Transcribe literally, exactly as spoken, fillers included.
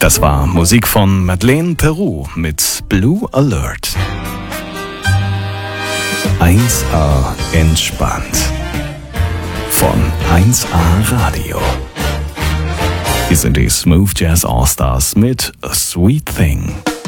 Das war Musik von Madeleine Peru mit Blue Alert. eins A entspannt. Von eins A Radio. Hier sind die Smooth Jazz All-Stars mit A Sweet Thing.